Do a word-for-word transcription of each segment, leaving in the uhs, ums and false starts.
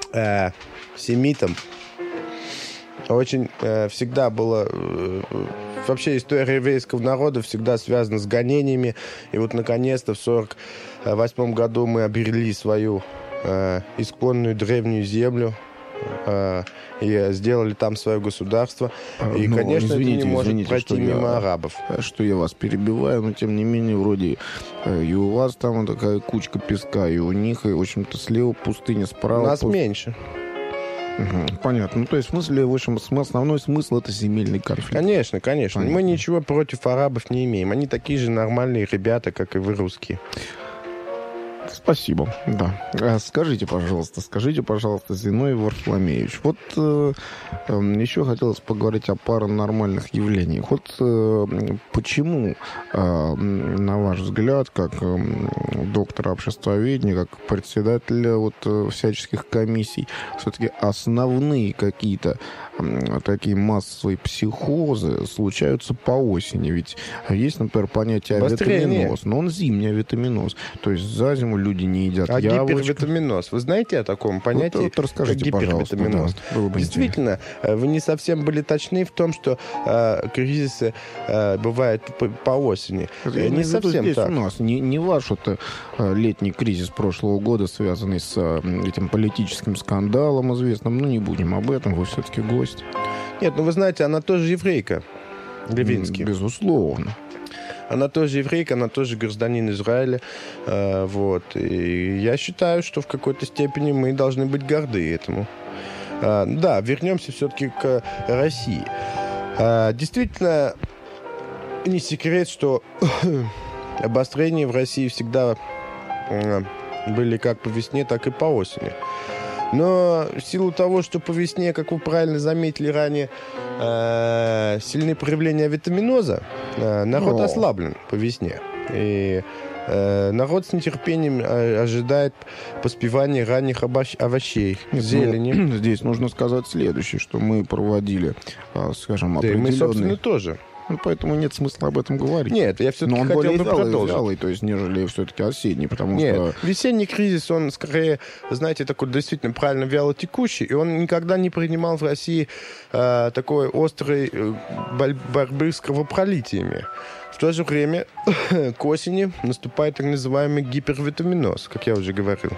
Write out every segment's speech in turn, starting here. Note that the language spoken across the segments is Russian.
э, семитом. Очень э, всегда было... Э, вообще история еврейского народа всегда связана с гонениями. И вот, наконец-то, в сорок восьмом году мы обрели свою э, исконную древнюю землю. Э, и сделали там свое государство. И, ну, конечно, извините, это не может извините, пройти мимо я, арабов. Что я вас перебиваю, но, тем не менее, вроде э, и у вас там такая кучка песка, и у них, и, в общем-то, слева пустыня, справа... У нас пуст... меньше. Угу, понятно. Ну, то есть, в смысле, в общем, основной смысл — это земельный конфликт. Конечно, конечно. Понятно. Мы ничего против арабов не имеем. Они такие же нормальные ребята, как и вы, русские. Спасибо, да. Скажите, пожалуйста, скажите, пожалуйста, Зиновий Варфоломеевич, вот э, э, еще хотелось поговорить о паранормальных явлениях. Вот э, почему, э, на ваш взгляд, как э, доктора обществоведения, как председателя вот, э, всяческих комиссий, все-таки основные какие-то э, такие массовые психозы случаются по осени? Ведь есть, например, понятие авитаминоз, но он зимний авитаминоз, то есть за зиму люди не едят а яблочко. гипервитаминоз. Вы знаете о таком понятии? Вот, вот расскажите, как гипервитаминоз. Да, Действительно, вы не совсем были точны в том, что э, кризисы э, бывают по, по осени. Я не совсем здесь так. У нас не, не ваш это летний кризис прошлого года, связанный с этим политическим скандалом известным. Ну, не будем об этом, вы все-таки гость. Нет, ну вы знаете, она тоже еврейка. Левинский. Безусловно. Она тоже еврейка, она тоже гражданин Израиля. Э, вот. И я считаю, что в какой-то степени мы должны быть горды этому. Э, да, вернемся все-таки к России. Э, действительно, не секрет, что обострения в России всегда э, были как по весне, так и по осени. Но в силу того, что по весне, как вы правильно заметили ранее, э, сильные проявления авитаминоза, э, народ О. ослаблен по весне. И э, народ с нетерпением ожидает поспевания ранних обощ- овощей, Нет, зелени. Ну, здесь нужно сказать следующее, что мы проводили, скажем, Да, и определенные... мы, собственно, тоже. Ну, поэтому нет смысла об этом говорить. Нет, я все-таки Но он хотел более бы вялый, продолжить. вялый, то есть, нежели все-таки осенний, потому Нет, что... весенний кризис, он скорее, знаете, такой действительно правильно вялотекущий, и он никогда не принимал в России э, такой острой э, борьбы с кровопролитиями. В то же время к осени наступает так называемый гипервитаминоз, как я уже говорил.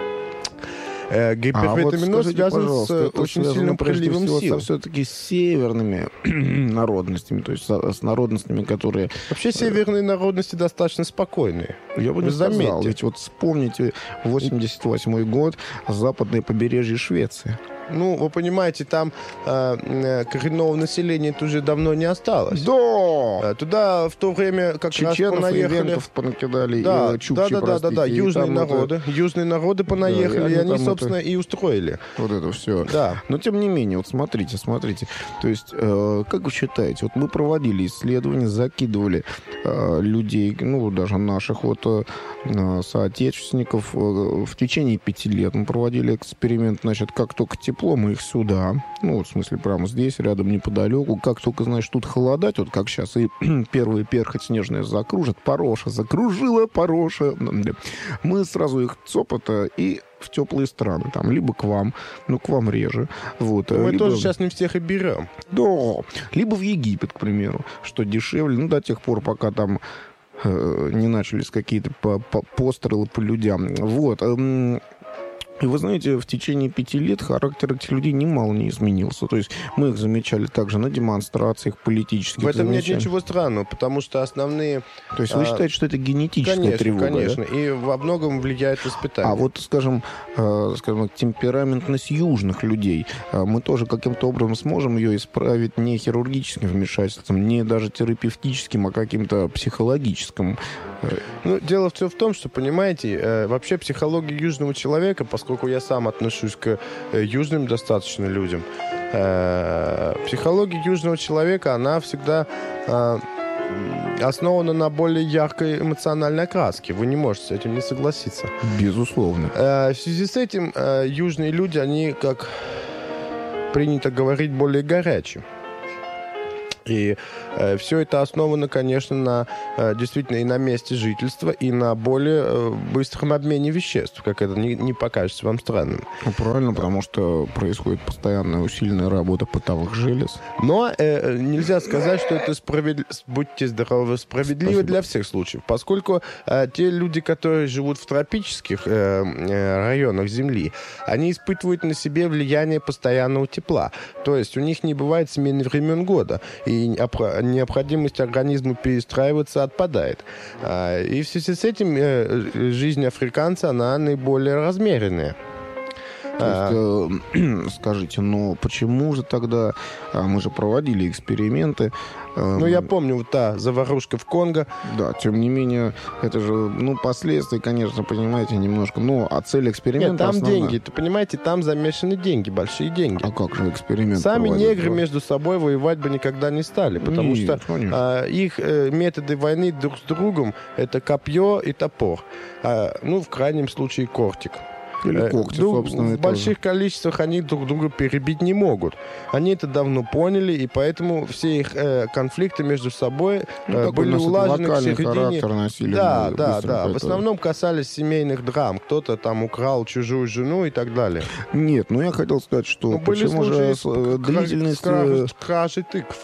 Э, гипервитаминоз а вот связан с очень сильным приливом сил. Все-таки с северными народностями, то есть с народностями, которые... Вообще северные народности достаточно спокойные. Я бы не сказал, ведь вот вспомните восемьдесят восьмой год, западное побережье Швеции. Ну, вы понимаете, там э, коренного населения уже давно не осталось. Да! Туда в то время как Чеченов раз понаехали... и венков понакидали, да, и чукчи, да, да, да, да, да, южные народы. Это... Южные народы понаехали, да, и они, они собственно, это... и устроили. Вот это все. Да. Но, тем не менее, вот смотрите, смотрите. То есть, э, как вы считаете, вот мы проводили исследования, закидывали э, людей, ну, даже наших вот э, соотечественников э, в течение пяти лет. Мы проводили эксперимент, значит, как только тепло, мы их сюда, ну, вот, в смысле, прямо здесь, рядом, неподалеку. Как только, знаешь, тут холодать, вот как сейчас, и первая перхоть снежная закружит, Пороша закружила, Пороша. Мы сразу их цопота и в теплые страны, там, либо к вам, ну, к вам реже. Вот, мы либо... тоже сейчас не всех и берем. Да, либо в Египет, к примеру, что дешевле, ну, до тех пор, пока там э, не начались какие-то пострелы по людям. Вот. И вы знаете, в течение пяти лет характер этих людей немало не изменился. То есть мы их замечали также на демонстрациях политических. В этом замечали. нет ничего странного, потому что основные... То есть вы а... считаете, что это генетическая конечно, тревога? Конечно, да? И во многом влияет воспитание. А вот, скажем, э, скажем, темпераментность южных людей, э, мы тоже каким-то образом сможем ее исправить не хирургическим вмешательством, не даже терапевтическим, а каким-то психологическим. Ну, дело все в том, что, понимаете, э, вообще психология южного человека, поскольку я сам отношусь к э, южным достаточно людям, э, психология южного человека, она всегда э, основана на более яркой эмоциональной окраске. Вы не можете с этим не согласиться. Безусловно. Э, в связи с этим э, южные люди, они, как принято говорить, более горячие. И э, все это основано, конечно, на э, действительно и на месте жительства, и на более э, быстром обмене веществ, как это не, не покажется вам странным. Ну, правильно, потому что происходит постоянная усиленная работа потовых желез. Но э, нельзя сказать, что это справедливо, будьте здоровы, справедливо Спасибо. Для всех случаев, поскольку э, те люди, которые живут в тропических э, э, районах Земли, они испытывают на себе влияние постоянного тепла. То есть у них не бывает смены времен года, и и необходимость организма перестраиваться отпадает. И в связи с этим жизнь африканца, она наиболее размеренная. То есть, э, скажите, но почему же тогда, мы же проводили эксперименты. Э, ну, я помню, вот та заварушка в Конго. Да, тем не менее, это же, ну, последствия, конечно, понимаете, немножко, но, а цель эксперимента Нет, там основная... деньги, ты понимаете, там замешаны деньги, большие деньги. А как же эксперимент Сами проводить, негры да? между собой воевать бы никогда не стали, потому Нет, что а, их э, методы войны друг с другом — это копье и топор, а, ну, в крайнем случае, кортик. Или когти, ну, собственно. В больших количествах они друг друга перебить не могут. Они это давно поняли, и поэтому все их э, конфликты между собой ну, э, были улажены к середине. Носили, да, ну, да, да. В основном касались семейных драм. Кто-то там украл чужую жену и так далее. Нет, ну я хотел сказать, что ну, почему же длительность... Кражи, кражи тыкв.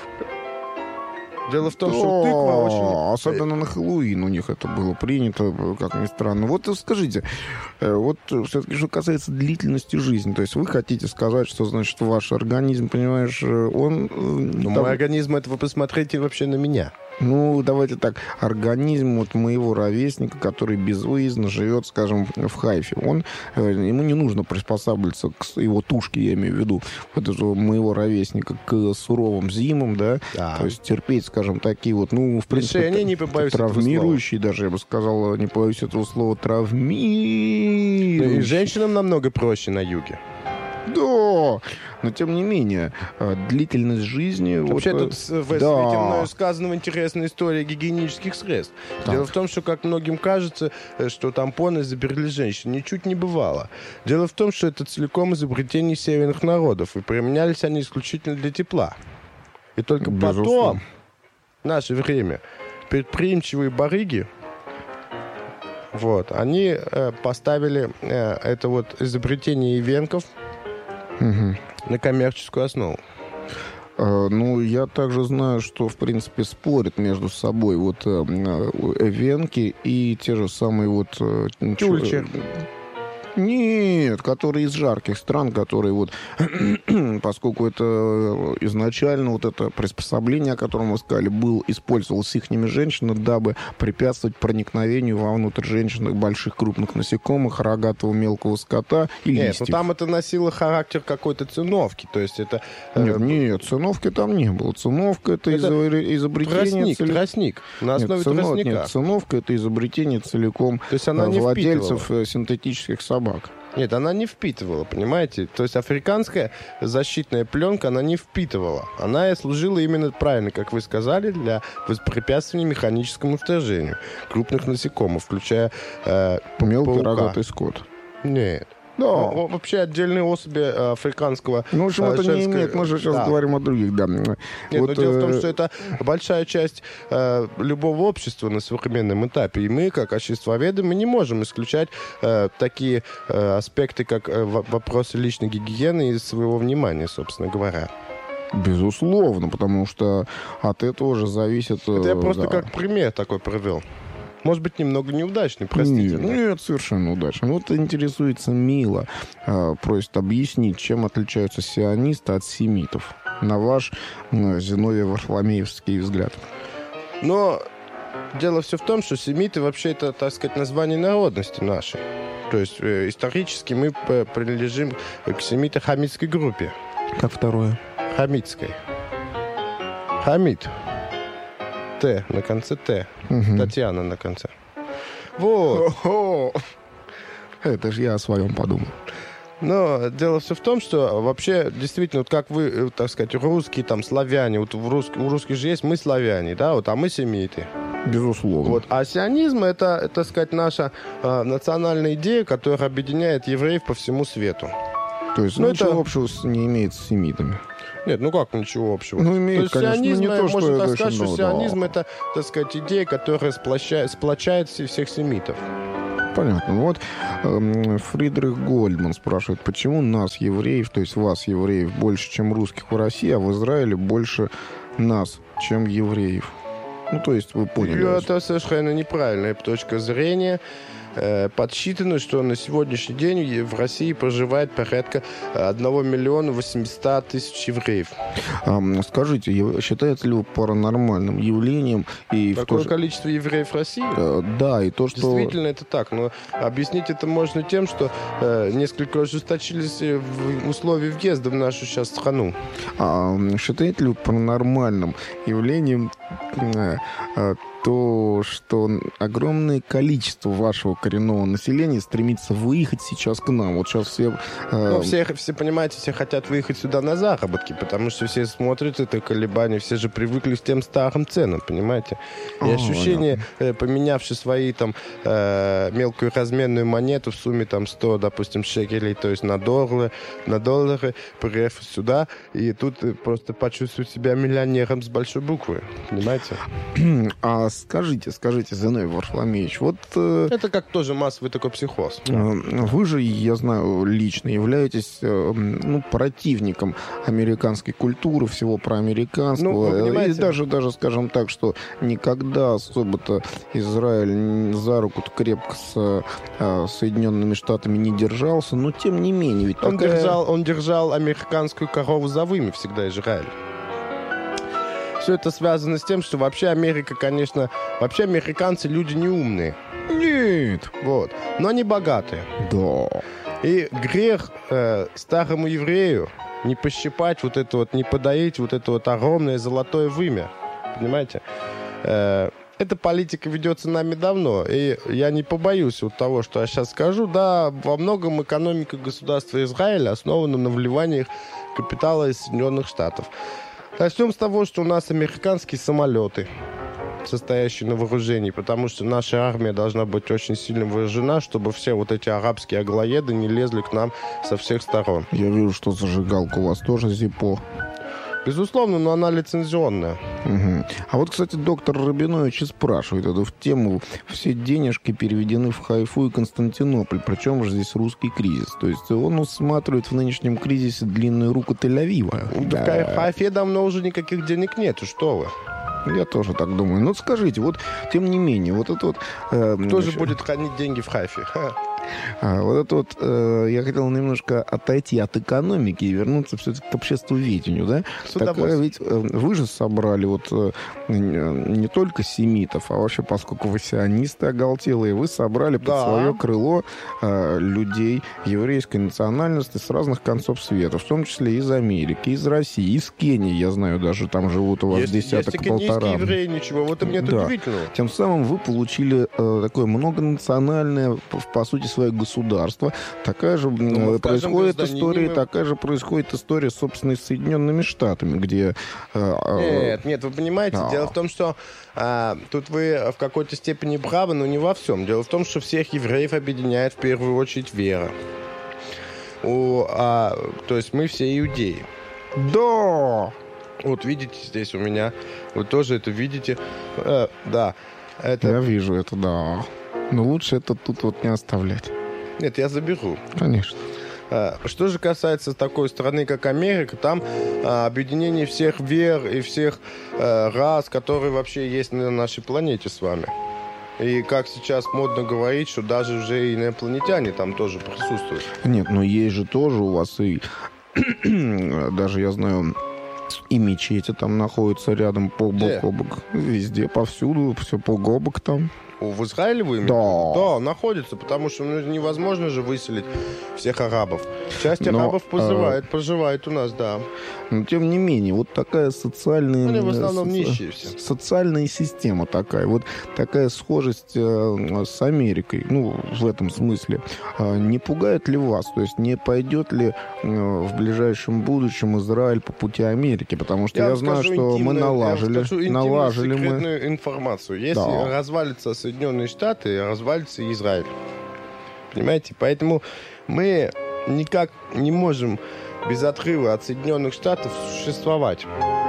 Дело в том, да, что тыква очень... особенно на Хэллоуин у них это было принято, как ни странно. Вот скажите, вот все-таки, что касается длительности жизни, то есть вы хотите сказать, что, значит, ваш организм, понимаешь, он... Ну, там... Мой организм, это вы посмотрите вообще на меня. Ну, давайте так, организм вот моего ровесника, который безвыездно живет, скажем, в Хайфе, он, ему не нужно приспосабливаться к его тушке, я имею в виду, вот этого моего ровесника, к суровым зимам, да, да. То есть терпеть, скажем, такие вот, ну, в принципе, Лишение, не побоюсь травмирующие, даже, я бы сказал, не побоюсь этого слова, травмирующие. Ну, и женщинам намного проще на юге. Да, но тем не менее, длительность жизни... Вообще вот, тут в да. свете мною сказана интересная история гигиенических средств. Так. Дело в том, что, как многим кажется, что тампоны изобрели женщин. Ничуть не бывало. Дело в том, что это целиком изобретение северных народов, и применялись они исключительно для тепла. И только Безусловно. Потом, в наше время, предприимчивые барыги, вот, они э, поставили э, это вот изобретение ивенков угу. на коммерческую основу. Uh, ну, я также знаю, что, в принципе, спорят между собой вот эвенки и те же самые вот... Тюльчи. Нет, которые из жарких стран, которые вот, поскольку это изначально вот это приспособление, о котором вы сказали, был, использовалось ихними женщинами, дабы препятствовать проникновению вовнутрь женщин больших крупных насекомых, рогатого мелкого скота и нет, листьев. Нет, ну там это носило характер какой-то циновки, то есть это... Нет, нет, циновки там не было. Циновка — это, это изобретение... Тростник, цели... тростник, на основе нет, цинов... тростника. Нет, циновка — это изобретение целиком то есть она владельцев не синтетических собак. Нет, она не впитывала, понимаете? То есть африканская защитная пленка, она не впитывала. Она служила именно правильно, как вы сказали, для воспрепятствования механическому вторжению крупных насекомых, включая э, мелкий рогатый скот. Нет. Да. Ну, вообще отдельные особи африканского... Ну, в общем, это женского... не имеет. Мы же сейчас да. говорим о других, да. Нет, вот, но дело в том, что это большая часть э, любого общества на современном этапе. И мы, как обществоведы, мы не можем исключать э, такие э, аспекты, как э, вопросы личной гигиены из своего внимания, собственно говоря. Безусловно, потому что от этого же зависит... Это я просто да. как пример такой привел. Может быть, немного неудачный, простите. Нет, нет, совершенно удачный. Вот интересуется Мила, э, просит объяснить, чем отличаются сионисты от семитов. На ваш э, Зиновий Варфоломеевский взгляд. Но дело все в том, что семиты вообще это, так сказать, название народности нашей. То есть э, исторически мы принадлежим к семито-хамитской группе. Как второе? Хамитской. Хамид. Т, на конце Т. Угу. Татьяна на конце. Вот. О-хо. Это же я о своем подумал. Но дело все в том, что вообще, действительно, вот как вы, так сказать, русские, там, славяне, вот в рус... у русских же есть мы славяне, да, вот, а мы семиты. Безусловно. Вот. А сионизм — это, так сказать, наша э, национальная идея, которая объединяет евреев по всему свету. То есть ну, ничего это... общего не имеет с семитами? Нет, ну как ничего общего? Ну, имеет, То есть конечно, сионизм, не то, что можно это так сказать, очень что много, сионизм да. это, так сказать, идея, которая сплощает, сплочает всех семитов. Понятно. Вот эм, Фридрих Гольдман спрашивает, почему нас, евреев, то есть вас, евреев, больше, чем русских в России, а в Израиле больше нас, чем евреев? Ну, то есть вы поняли. Это совершенно неправильная точка зрения. Подсчитано, что на сегодняшний день в России проживает порядка одного миллиона восьмисот тысяч евреев. А, скажите, считается ли паранормальным явлением и Какое в то же... количество евреев в России? Э, да, и то, что... Действительно, это так. Но объяснить это можно тем, что э, несколько ужесточились в условия въезда в нашу сейчас страну. А, считаете ли паранормальным явлением э, э, то, что огромное количество вашего коренного населения стремится выехать сейчас к нам? Вот сейчас все... Э... Ну, все, все, понимаете, все хотят выехать сюда на заработки, потому что все смотрят это колебание, все же привыкли к тем старым ценам, понимаете? И А, ощущение, э, поменявши свои там э, мелкую разменную монету в сумме там сто, допустим, шекелей, то есть на доллары, на доллары, приехав сюда, и тут э, просто почувствовать себя миллионером с большой буквы, понимаете? А скажите, скажите, Зиновий Варфоломеевич, вот... Э, это как тоже массовый такой психоз. Э, вы же, я знаю, лично являетесь э, ну, противником американской культуры, всего про американского. Ну, и даже, даже, скажем так, что никогда особо-то Израиль за руку крепко с э, Соединенными Штатами не держался, но тем не менее... Ведь он, такая... держал, он держал американскую корову за вымя всегда, Израиль. Все это связано с тем, что вообще Америка, конечно... Вообще американцы люди не умные. Нет. Вот. Но они богатые. Да. И грех э, старому еврею не пощипать вот это вот, не подоить вот это вот огромное золотое вымя. Понимаете? Э, эта политика ведется нами давно. И я не побоюсь вот того, что я сейчас скажу. Да, во многом экономика государства Израиля основана на вливаниях капитала из Соединенных Штатов. Начнем с того, что у нас американские самолеты, состоящие на вооружении, потому что наша армия должна быть очень сильно вооружена, чтобы все вот эти арабские аглоеды не лезли к нам со всех сторон. Я вижу, что зажигалка у вас тоже Зиппо. Безусловно, но она лицензионная. Угу. А вот, кстати, доктор Рабинович и спрашивает эту в тему. Все денежки переведены в Хайфу и Константинополь, причем же здесь русский кризис. То есть он усматривает в нынешнем кризисе длинную руку Тель-Авива. Да. В Хайфе давно уже никаких денег нету, что вы. Я тоже так думаю. Но скажите, вот, тем не менее, вот это вот... Э, Кто же будет хранить деньги в Хайфе? Ха. А, вот это вот, э, я хотел немножко отойти от экономики и вернуться все-таки к обществоведению, да? Так, ведь э, вы же собрали вот э, не только семитов, а вообще, поскольку вы сионисты оголтелые, вы собрали под да. свое крыло э, людей еврейской национальности с разных концов света, в том числе из Америки, из России, из Кении, я знаю, даже там живут у вас есть, десяток-полтора. Есть евреи, ничего, вот и мне да. удивительного. Тем самым вы получили э, такое многонациональное, по сути, свое государство. Такая же ну, происходит история, мы... такая же происходит история, собственно, с Соединенными Штатами, где... Э, нет, нет, вы понимаете, а... дело в том, что а, тут вы в какой-то степени правы, но не во всем. Дело в том, что всех евреев объединяет в первую очередь вера. У, а, то есть мы все иудеи. Да! Вот видите, здесь у меня, вы тоже это видите. Э, да. Это... Я вижу это, да. Но лучше это тут вот не оставлять. Нет, я заберу. Конечно. Что же касается такой страны, как Америка, там а, объединение всех вер и всех а, рас, которые вообще есть на нашей планете с вами. И как сейчас модно говорить, что даже уже инопланетяне там тоже присутствуют. Нет, но есть же тоже у вас и даже, я знаю, и мечети там находятся рядом по бок о бок. Везде, повсюду, все по бок там. В Израиле вы имеете? Да. Да, находится, потому что ну, невозможно же выселить всех арабов. Часть Но, арабов проживает, а... проживает у нас, да. Но, тем не менее, вот такая социальная... Они в основном со... нищие все. Социальная система такая, вот такая схожесть э, с Америкой, ну, в этом смысле, э, не пугает ли вас? То есть не пойдет ли э, в ближайшем будущем Израиль по пути Америки? Потому что я, я знаю, что мы налажили, я скажу налажили секретную мы... информацию. Если да. развалится Соединенные Штаты, развалится Израиль. Понимаете? Поэтому мы никак не можем без отрыва от Соединенных Штатов существовать.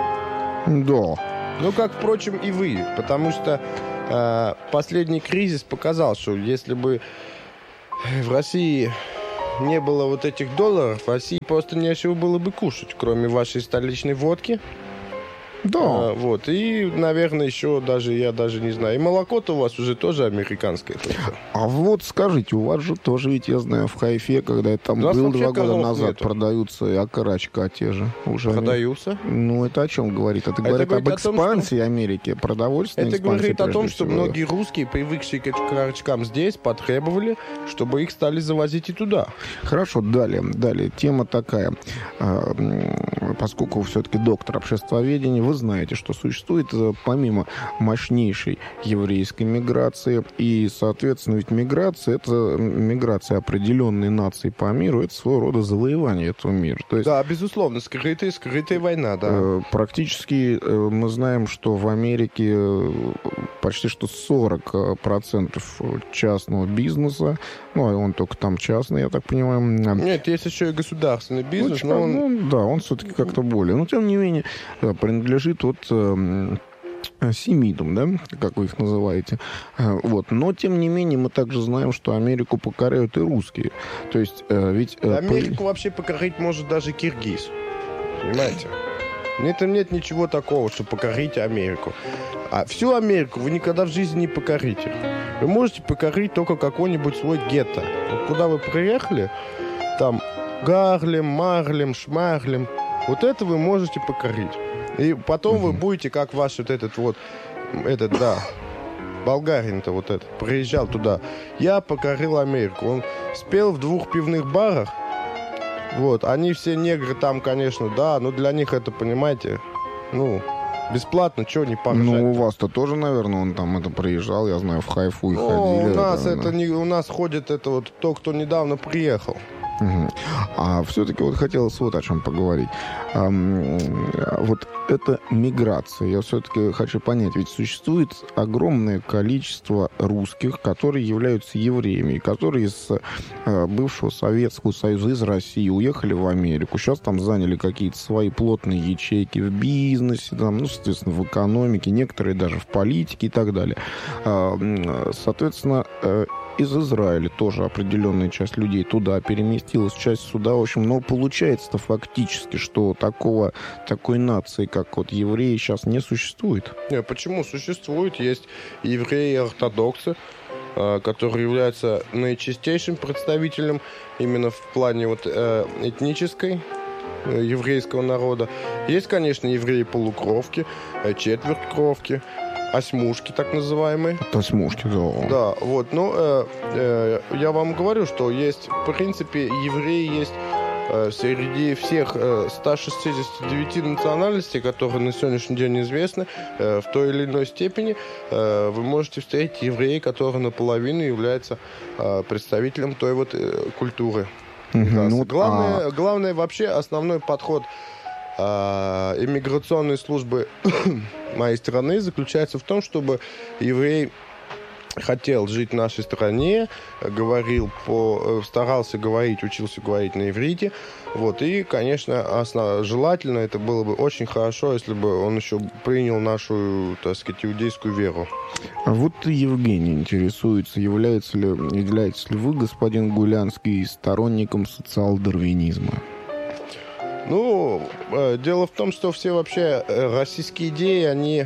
Да. Ну, как, впрочем, и вы. Потому что э, последний кризис показал, что если бы в России не было вот этих долларов, в России просто нечего было бы кушать, кроме вашей столичной водки. Да. А, вот. И, наверное, еще даже, я даже не знаю. И молоко-то у вас уже тоже американское. Только. А вот скажите, у вас же тоже, ведь я знаю, в Хайфе, когда я там был два года назад, нету. Продаются и окорочка те же. Уже продаются? Они... Ну, это о чем говорит? Это, это говорит об экспансии том, что... Америки, продовольственной это экспансии. Это говорит о том, что всего. Многие русские, привыкшие к этим окорочкам здесь, потребовали, чтобы их стали завозить и туда. Хорошо, далее. Далее. Тема такая. Поскольку вы все-таки доктор обществоведения, вы знаете, что существует помимо мощнейшей еврейской миграции и, соответственно, ведь миграция, это миграция определенной нации по миру, это своего рода завоевание этого мира. То есть, да, безусловно, скрытая, скрытая война, да. Практически мы знаем, что в Америке почти что сорок процентов частного бизнеса, ну, он только там частный, я так понимаю. Нет, есть еще и государственный бизнес, ну, но он... Ну, да, он все-таки как-то более. Но, тем не менее, принадлежит от э, семитам, да, как вы их называете. Вот. Но, тем не менее, мы также знаем, что Америку покоряют и русские. То есть, э, ведь... Э, Америку по... вообще покорить может даже киргиз. Понимаете? Нет, нет ничего такого, что покорить Америку. А всю Америку вы никогда в жизни не покорите. Вы можете покорить только какой-нибудь свой гетто. Вот куда вы приехали, там Гарлем, Марлем, Шмарлем, вот это вы можете покорить. И потом угу. вы будете, как ваш вот этот вот, этот, да, болгарин-то вот этот, приезжал туда. Я покорил Америку. Он спел в двух пивных барах. Вот, они все негры там, конечно, да, но для них это, понимаете, ну, бесплатно, что не поржать. Ну, у вас-то тоже, наверное, он там это приезжал, я знаю, в Хайфу и ну, ходили. у нас это, это да. не, у нас ходит это вот то, кто недавно приехал. Угу. А все-таки вот хотелось вот о чем поговорить. А, вот эта миграция, я все-таки хочу понять, ведь существует огромное количество русских, которые являются евреями, которые из а, бывшего Советского Союза, из России уехали в Америку, сейчас там заняли какие-то свои плотные ячейки в бизнесе, там, ну, соответственно, в экономике, некоторые даже в политике и так далее. А, соответственно, из Израиля тоже определенная часть людей туда переместилась, часть сюда. В общем, но получается-то фактически, что такого, такой нации, как вот евреи, сейчас не существует. Нет, почему? Существует. Есть евреи-ортодоксы, которые являются наичистейшим представителем именно в плане вот этнической еврейского народа. Есть, конечно, евреи-полукровки, четвертькровки, осьмушки, так называемые. Осьмушки, да. Да, вот, ну, э, э, я вам говорю, что есть, в принципе, евреи есть э, среди всех э, ста шестидесяти девяти национальностей, которые на сегодняшний день известны, э, в той или иной степени э, вы можете встретить еврея, который наполовину является э, представителем той вот э, культуры. Угу, да, ну, главное, а... главное вообще основной подход иммиграционной службы моей страны заключается в том, чтобы еврей хотел жить в нашей стране, говорил по, старался говорить, учился говорить на иврите. Вот, и, конечно, основ, желательно, это было бы очень хорошо, если бы он еще принял нашу, так сказать, иудейскую веру. А вот Евгений интересуется, является ли, являетесь ли вы, господин Гулянский, сторонником социал-дарвинизма? Ну, э, дело в том, что все вообще э, российские идеи, они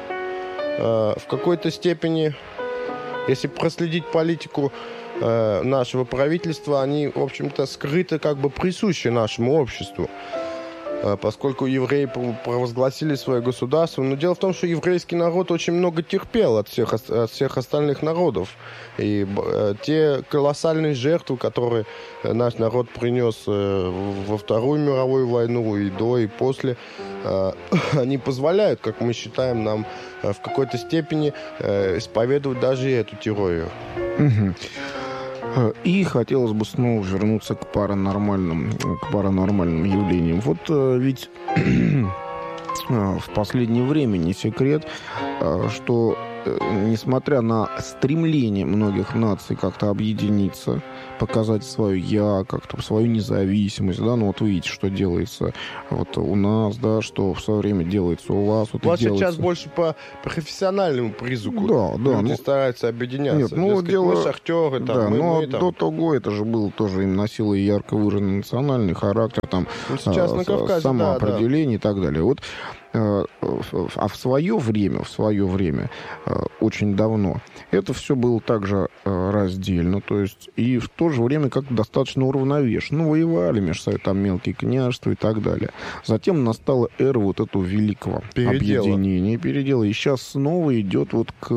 э, в какой-то степени, если проследить политику э, нашего правительства, они, в общем-то, скрыто как бы присущи нашему обществу, э, поскольку евреи провозгласили свое государство. Но дело в том, что еврейский народ очень много терпел от всех, от всех остальных народов. И э, те колоссальные жертвы, которые наш народ принес э, во Вторую мировую войну и до, и после, э, они позволяют, как мы считаем, нам э, в какой-то степени э, исповедовать даже эту теорию. Угу. И хотелось бы снова вернуться к паранормальным, к паранормальным явлениям. Вот э, ведь в последнее время не секрет, э, что несмотря на стремление многих наций как-то объединиться, показать свое «я», как-то свою независимость, да, ну вот вы видите, что делается вот у нас, да, что в свое время делается у вас. Вот у вас делается... сейчас больше по профессиональному признаку. Да, да. Люди ну... стараются объединяться. Нет, ну, Дескать, дело... мы шахтеры, там, да, мы, но мы, там... до того это же было тоже им носило ярко выраженный национальный характер, там, ну, сейчас а, на Кавказе, самоопределение да, да. и так далее. Вот, а, а в свое время, в свое время, очень давно, это все было также раздельно, то есть и в то же время как достаточно уравновешенно. Ну, воевали между собой там мелкие княжества и так далее. Затем настала эра вот этого великого передела. объединения, передела. И сейчас снова идет вот к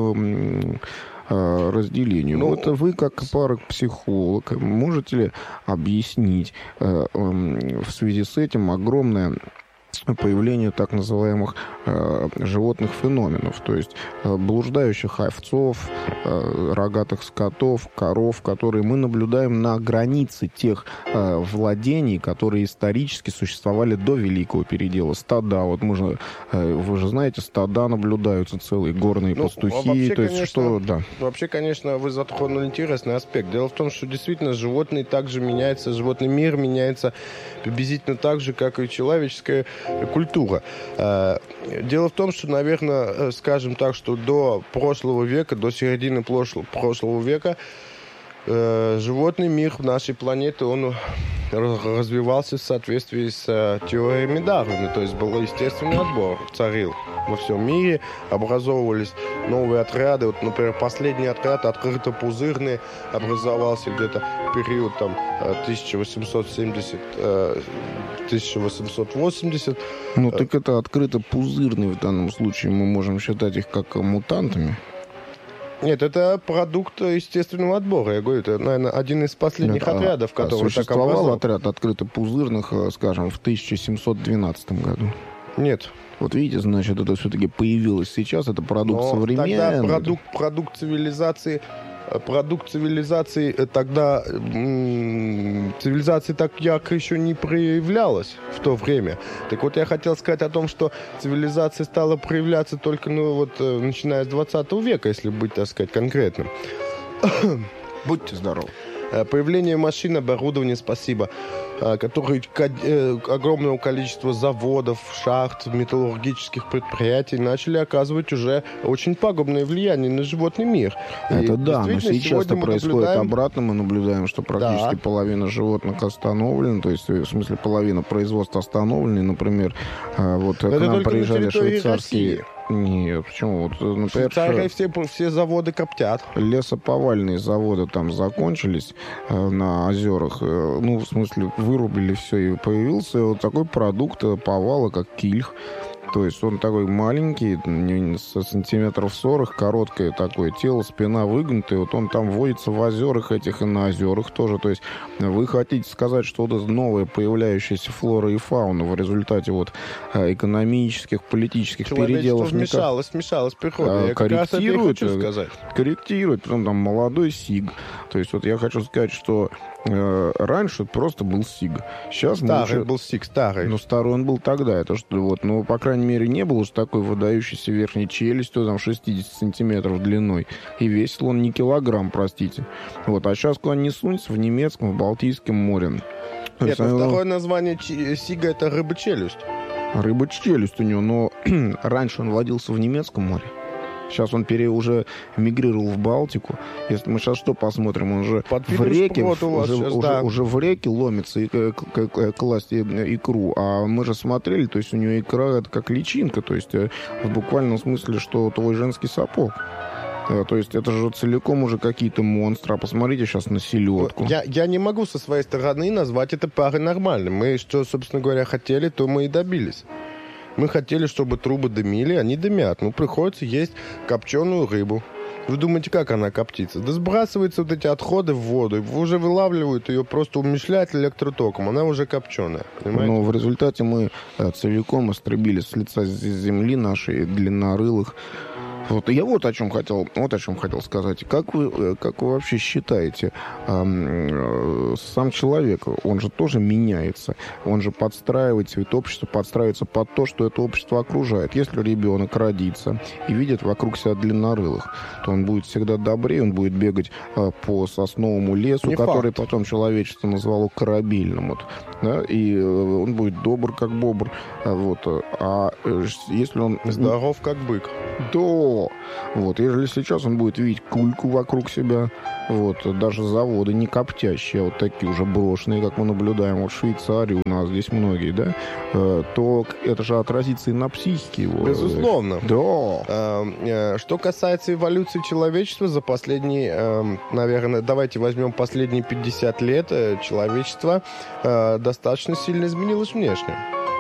разделению. Ну, вот вы, как парапсихолог, можете ли объяснить э, э, в связи с этим огромное появление так называемых э, животных феноменов, то есть э, блуждающих овцов, э, рогатых скотов, коров, которые мы наблюдаем на границе тех э, владений, которые исторически существовали до Великого Передела. Стада, вот мы же, э, вы же знаете, стада наблюдаются, целые горные ну, пастухи, вообще, то есть конечно, что, да. Вообще, конечно, вы затронули интересный аспект. Дело в том, что действительно животные также меняются, животный мир меняется приблизительно так же, как и человеческая культура. Дело в том, что, наверное, скажем так, что до прошлого века, до середины прошлого века животный мир нашей планеты, он развивался в соответствии с теориями Дарвина, то есть был естественный отбор, царил во всем мире, образовывались новые отряды. Вот, например, последний отряд открыто-пузырный образовался где-то в период там, тысяча восемьсот семидесятый — тысяча восемьсот восьмидесятый. Ну, так это открыто-пузырный в данном случае. Мы можем считать их как мутантами. Нет, это продукт естественного отбора. Я говорю, это, наверное, один из последних Нет, отрядов, а, который а существовал так образовал. Отряд открыто-пузырных, скажем, в тысяча семьсот двенадцатом году? Нет. Вот видите, значит, это все-таки появилось сейчас, это продукт Но современный. Тогда продукт, продукт цивилизации, продукт цивилизации тогда м- цивилизация так ярко еще не проявлялась в то время. Так вот, я хотел сказать о том, что цивилизация стала проявляться только, ну, вот, начиная с двадцатого века, если быть, так сказать, конкретным. Будьте здоровы. Появление машин, оборудования, спасибо, которые огромного количества заводов, шахт, металлургических предприятий начали оказывать уже очень пагубное влияние на животный мир. Это И да, но сейчас это происходит наблюдаем... обратно. Мы наблюдаем, что практически да. половина животных остановлена, то есть в смысле половина производства остановлена. Например, вот но к нам приезжали швейцарские... России. Нет, почему? Вот, например, все, все заводы коптят. Лесоповальные заводы там закончились э, на озерах. Э, ну, в смысле, вырубили все, и появился вот такой продукт э, повала, как кильх. То есть он такой маленький, со сантиметров сорок, короткое такое тело, спина выгнутая. Вот он там водится в озерах этих и на озерах тоже. То есть вы хотите сказать, что вот эта новая появляющаяся флора и фауна в результате вот экономических, политических переделов... вмешалось, смешалось природа. Я корректирует, как раз это и хочу сказать. Корректирует, потом там молодой сиг. То есть вот я хочу сказать, что э, раньше просто был сиг. Сейчас старый мы... был сиг, старый. Ну, старый он был тогда. Это что, вот, ну, по крайней мере, не было уж такой выдающейся верхней челюстью, там, шестьдесят сантиметров длиной. И весил он не килограмм, простите. Вот, а сейчас куда ни сунься, в немецком, в Балтийском море. Нет, есть, второе название сига — это рыба-челюсть. Рыба-челюсть у него, но раньше он водился в немецком море. Сейчас он пере, уже мигрировал в Балтику. Если мы сейчас что посмотрим, он уже Под в реке, уже, сейчас, уже, да. уже в реке ломится и, класть икру. А мы же смотрели, то есть у него икра это как личинка, то есть в буквальном смысле, что твой женский сапог. То есть это же целиком уже какие-то монстры. А посмотрите сейчас на селедку. Я, я не могу со своей стороны назвать это паранормальным. Мы, что, собственно говоря, хотели, то мы и добились. Мы хотели, чтобы трубы дымили, они дымят. Ну, приходится есть копченую рыбу. Вы думаете, как она коптится? Да сбрасываются вот эти отходы в воду, уже вылавливают ее, просто умешляют электротоком. Она уже копченая, понимаете? Но в результате мы целиком истребили с лица земли нашей длиннорылых Вот я вот о чем хотел, вот о чем хотел сказать. Как вы, как вы вообще считаете, э, сам человек, он же тоже меняется, он же подстраивается, ведь общество подстраивается под то, что это общество окружает. Если ребенок родится и видит вокруг себя длиннорылых, то он будет всегда добрее, он будет бегать э, по сосновому лесу, Не который факт. потом человечество назвало корабельным, вот, да, и э, он будет добр, как бобр, а, вот. А э, если он Здоров, как бык. Да, вот, если сейчас он будет видеть кульку вокруг себя, вот, даже заводы не коптящие, а вот такие уже брошенные, как мы наблюдаем вот в Швейцарии, у нас здесь многие, да, э, то это же отразится и на психике его. Безусловно. Да. Э, Что касается эволюции человечества, за последние, э, наверное, давайте возьмем последние пятьдесят лет, э, человечество э, достаточно сильно изменилось внешне.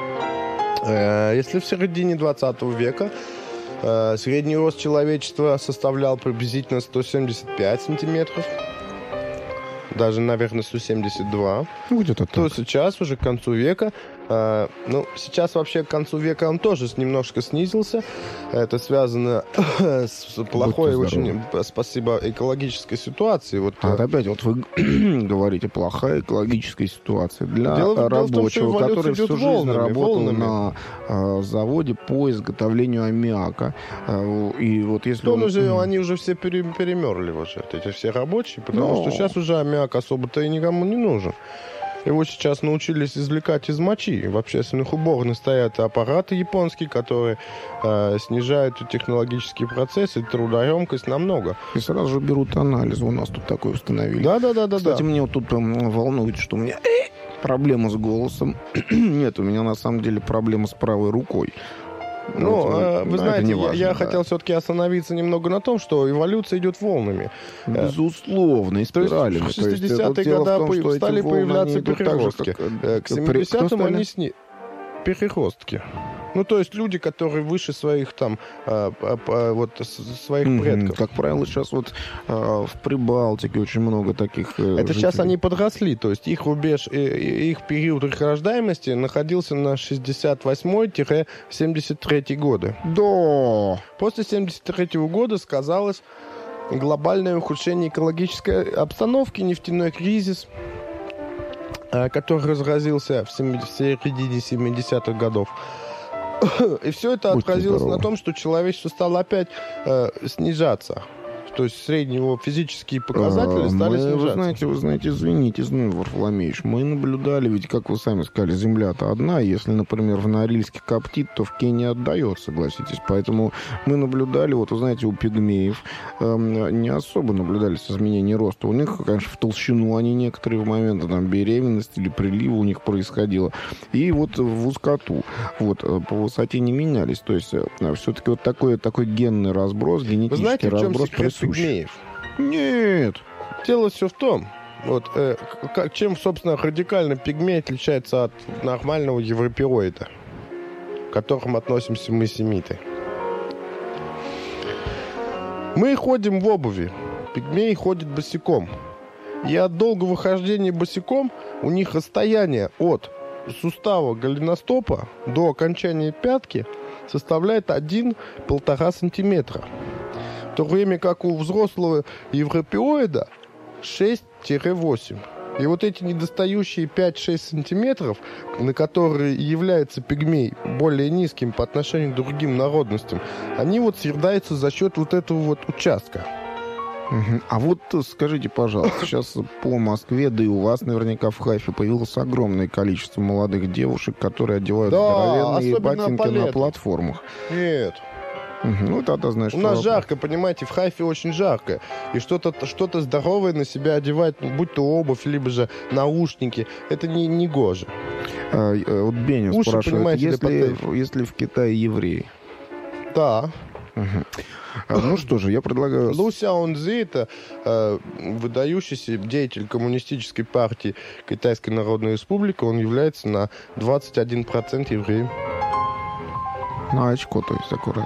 Э, Если в середине двадцатого века э, средний рост человечества составлял приблизительно сто семьдесят пять сантиметров, даже, наверное, сто семьдесят два, Ну, где-то то так. сейчас уже к концу века, э, ну, сейчас вообще к концу века он тоже немножко снизился. Это связано с плохой, Будьте очень, спасибо, экологической ситуацией. Вот, А э, вот опять, вот вы говорите, плохая экологическая ситуация для Дело- дело в том, что рабочего, эволюция который идет всю жизнь волнами, работал волнами. на э, заводе по изготовлению аммиака. Э, и вот если он он... уже, они уже все пере- перемерли, вот это, эти все рабочие, потому Но- что сейчас уже аммиак особо-то и никому не нужен. Его сейчас научились извлекать из мочи. В общественных уборных стоят аппараты японские, которые э, снижают технологические процессы, трудоемкость намного. И сразу же берут анализ. У нас тут такое установили. Да-да-да-да. Кстати, меня вот тут м, волнует, что у меня э, проблема с голосом. Нет, у меня на самом деле проблема с правой рукой. Ну, Вот, э, ну, вы это знаете, не я, важно, я да. хотел все-таки остановиться немного на том, что эволюция идет волнами. Безусловно, и То есть спиралями. в То есть это шестидесятые дело в годы том, по- что эти стали волны, они появляться идут так же, переростки. как, Э, э, К кто семидесятым стали? они сни... Переростки. Ну, то есть люди, которые выше своих там, э, э, э, вот, с- своих Мгм. предков. Как правило, сейчас вот э, в Прибалтике очень много таких э, Это сейчас жителей. они подросли, то есть их рубеж, э, э, их период их рождаемости находился на шестьдесят восьмой — семьдесят третий годы. Да. После семьдесят третьего года сказалось глобальное ухудшение экологической обстановки, нефтяной кризис, э, который разразился в семи- в середине семидесятых годов. И все это Будьте отразилось здоровы. на том, что человечество стало опять э, снижаться. То есть средние его физические показатели А, стали мы, снижаться. Вы знаете, вы знаете, извините, Зной Варфоломеевич, мы наблюдали, ведь, как вы сами сказали, земля-то одна. Если, например, в Норильске коптит, то в Кении отдает, согласитесь. Поэтому мы наблюдали, вот, вы знаете, у пигмеев эм, не особо наблюдались изменения роста. У них, конечно, в толщину они некоторые в моменты там беременности или прилива у них происходило. И вот в узкоту, вот, э, по высоте не менялись. То есть, э, все-таки вот такой, такой генный разброс, Вы генетический знаете, в чем разброс секрет присущ. пигмеев? Нет. Дело все в том, вот, э, к- как, чем, собственно, радикально пигмей отличается от нормального европеоида, к которым относимся мы, семиты. Мы ходим в обуви, пигмеи ходят босиком. И от долгого хождения босиком у них расстояние от сустава голеностопа до окончания пятки составляет один-полтора сантиметра. В то время как у взрослого европеоида шесть-восемь. И вот эти недостающие пять-шесть сантиметров, на которые является пигмей более низким по отношению к другим народностям, они вот съедаются за счет вот этого вот участка. Мгм. А вот э, скажите, пожалуйста, сейчас по Москве, да и у вас наверняка в Хайфе появилось огромное количество молодых девушек, которые одевают Да, здоровенные особенно ботинки по на лету. платформах. Нет. Мгм. Ну, тогда, знаешь, У нас что- жарко, понимаете, в Хайфе очень жарко. И что-то что здоровое на себя одевать, будь то обувь, либо же наушники, это не, не гоже. А, э, вот Бенин Уши, спрашивает, понимаете, если, для если в Китае евреи? Да. Мгм. А, ну что же, я предлагаю... Лу Сяонцзи — это э, выдающийся деятель коммунистической партии Китайской Народной Республики. Он является на двадцать один процент евреем. На очко, то есть, аккурат.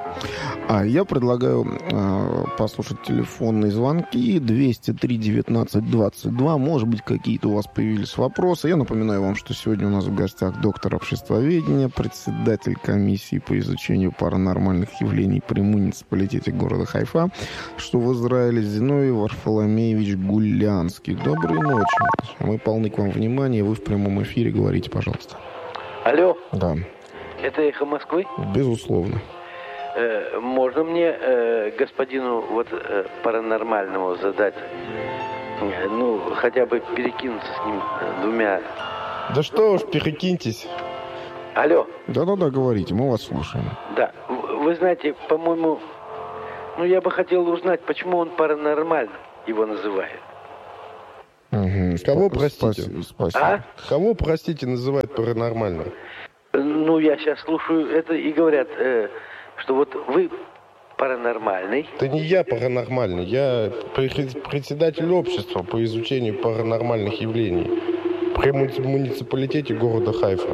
А я предлагаю э, послушать телефонные звонки двести три девятнадцать двадцать два. Может быть, какие-то у вас появились вопросы. Я напоминаю вам, что сегодня у нас в гостях доктор обществоведения, председатель комиссии по изучению паранормальных явлений при муниципалитете города Хайфа, что в Израиле, Зиновий Варфоломеевич Гулянский. Доброй ночи. Мы полны к вам внимания. Вы в прямом эфире. Говорите, пожалуйста. Алло. Да. Это «Эхо Москвы»? Безусловно. Э, можно мне э, господину вот э, паранормальному задать, э, ну, хотя бы перекинуться с ним э, двумя... Да что уж, перекиньтесь. Алло. Да-да-да, говорите, мы вас слушаем. Да, вы знаете, по-моему, ну, я бы хотел узнать, почему он паранормальным его называет. Угу. Кого, Спа- простите? спаси- Спасибо. А? Кого, простите, называют паранормальным? Ну, я сейчас слушаю это и говорят, э, что вот вы паранормальный. Это не я паранормальный, я председатель общества по изучению паранормальных явлений при муниципалитете города Хайфа.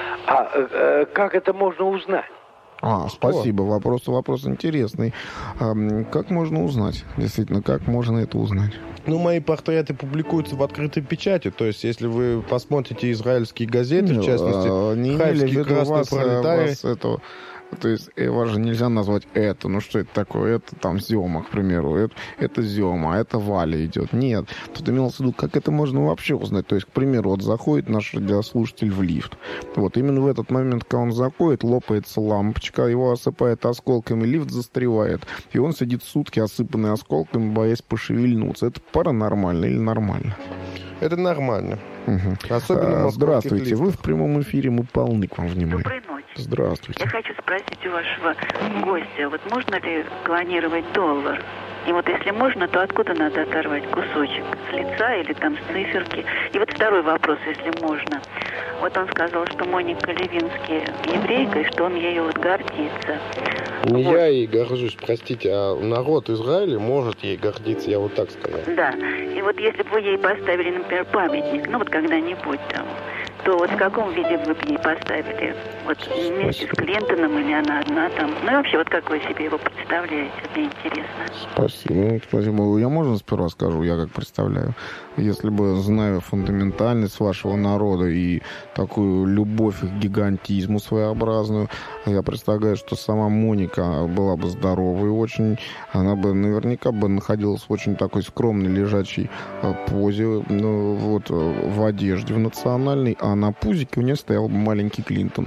А э, э, как это можно узнать? А, спасибо. Вопрос, вопрос интересный. А, как можно узнать? Действительно, как можно это узнать? Ну, мои портреты публикуются в открытой печати. То есть, если вы посмотрите израильские газеты, в частности, а, не имели в Хайфский виду красный вас, пролетарий. вас этого... То есть вас же нельзя назвать это. Ну что это такое? Это там Зема, к примеру. Это, это Зема, а это Валя идет. Нет. Тут имелось в виду, как это можно вообще узнать. То есть, к примеру, вот заходит наш радиослушатель в лифт. Вот именно в этот момент, когда он заходит, лопается лампочка, его осыпает осколками, лифт застревает. И он сидит сутки осыпанный осколками, боясь пошевельнуться. Это паранормально или нормально? Это нормально. Угу. Особенно а, здравствуйте, вы в прямом эфире, мы полны к вам внимания. Доброй ночи. Здравствуйте. Я хочу спросить у вашего гостя, вот можно ли клонировать доллар? И вот если можно, то откуда надо оторвать кусочек? С лица или там с циферки? И вот второй вопрос, если можно. Вот он сказал, что Моника Левинский еврейка, и что он ею вот гордится. Не Вот. я ей горжусь, простите, а народ Израиля может ей гордиться, я вот так сказал. Да. И вот если бы вы ей поставили, например, памятник, ну вот когда-нибудь там, то вот в каком виде вы бы ей поставили? Вот вместе с Клинтоном или она одна там? Ну и вообще, вот как вы себе его представляете? Мне интересно. Спасибо. Ну, спасибо. Я можно сперва скажу, я как представляю? Если бы, зная фундаментальность вашего народа и такую любовь к гигантизму своеобразную, я представляю, что сама Моника была бы здоровой очень. Она бы наверняка бы находилась в очень такой скромной лежачей позе, ну, вот, в одежде в национальной, а на пузике у нее стоял бы маленький Клинтон.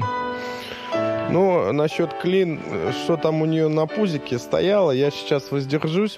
Ну, насчет Клин, что там у нее на пузике стояло, я сейчас воздержусь.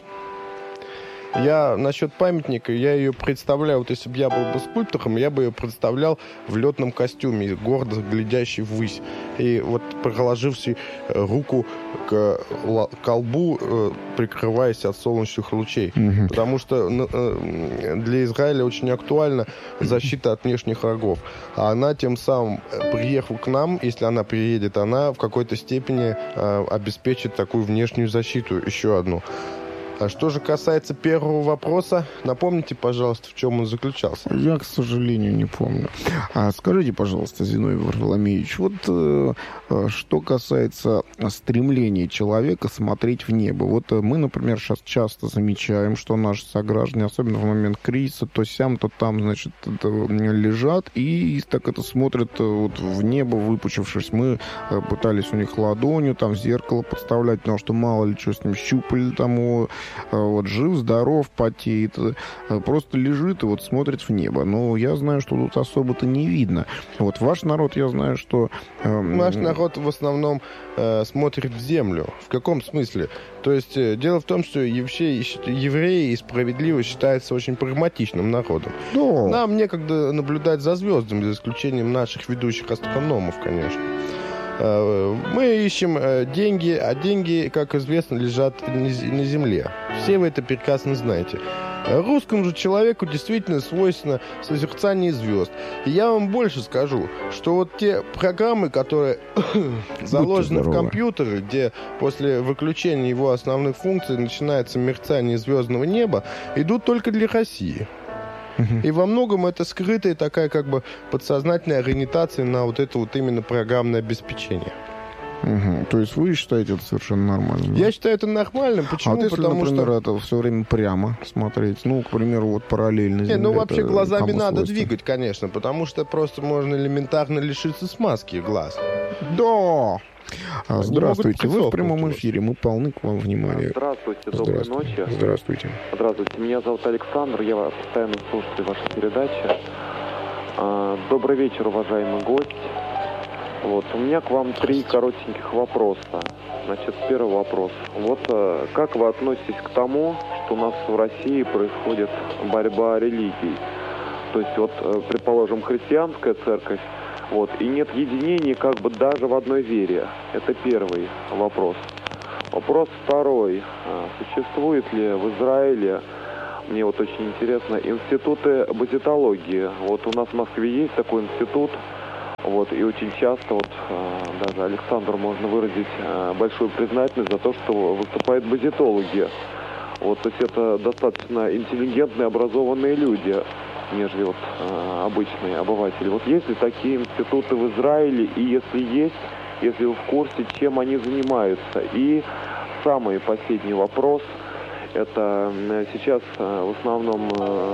Я насчет памятника, я ее представляю, вот если бы я был бы скульптором, я бы ее представлял в летном костюме, гордо глядящий ввысь. И вот приложивший руку к колбу, прикрываясь от солнечных лучей. Mm-hmm. Потому что для Израиля очень актуальна защита от внешних врагов. А она тем самым, приехав к нам, если она приедет, она в какой-то степени обеспечит такую внешнюю защиту, еще одну. А что же касается первого вопроса, напомните, пожалуйста, в чем он заключался. Я, к сожалению, не помню. А скажите, пожалуйста, Зиновий Варфоломеевич, вот э, что касается стремления человека смотреть в небо. Вот мы, например, сейчас часто замечаем, что наши сограждане, особенно в момент кризиса, то сям, то там, значит, лежат и так это смотрят вот в небо, выпучившись. Мы пытались у них ладонью там в зеркало подставлять, потому что мало ли что с ним щупали там его. Вот, жив, здоров, потеет, просто лежит и вот смотрит в небо. Но я знаю, что тут особо-то не видно. Вот ваш народ, я знаю, что... Э, Наш народ в основном э, смотрит в землю. В каком смысле? То есть э, дело в том, что евреи, евреи и справедливость считаются очень прагматичным народом. Но... Нам некогда наблюдать за звездами, за исключением наших ведущих астрономов, конечно. Мы ищем деньги, а деньги, как известно, лежат на земле. Все вы это прекрасно знаете. Русскому же человеку действительно свойственно созерцание звезд. И я вам больше скажу, что вот те программы, которые заложены в компьютере, где после выключения его основных функций начинается мерцание звездного неба, идут только для России. И во многом это скрытая такая как бы подсознательная ориентация на вот это вот именно программное обеспечение. Угу. То есть вы считаете это совершенно нормальным? Я считаю это нормальным. Почему? А вот если, Потому например, что... это все время прямо смотреть, ну, к примеру, вот параллельно. Не, ну вообще глазами надо свойственно? двигать, конечно, потому что просто можно элементарно лишиться смазки глаз. Да! А, Они здравствуйте, могут вы в прямом присохнуть эфире, мы полны к вам внимания. Здравствуйте, доброй Здравствуйте. ночи. Здравствуйте. Здравствуйте, меня зовут Александр, я постоянно слушатель вашей передачи. А, Добрый вечер, уважаемый гость. Вот, у меня к вам три коротеньких вопроса. Значит, первый вопрос. Вот э, как вы относитесь к тому, что у нас в России происходит борьба религий? То есть, вот, э, предположим, христианская церковь, вот, и нет единения как бы даже в одной вере. Это первый вопрос. Вопрос второй. А, Существует ли в Израиле, мне вот очень интересно, институты базитологии? Вот у нас в Москве есть такой институт, вот, и очень часто вот э, даже Александру можно выразить э, большую признательность за то, что выступают базитологи. Вот, то есть это достаточно интеллигентные, образованные люди, нежели вот э, обычные обыватели. Вот есть ли такие институты в Израиле, и если есть, если вы в курсе, чем они занимаются? И самый последний вопрос. Это сейчас в основном